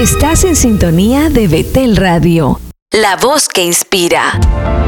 Estás en sintonía de Betel Radio, la voz que inspira.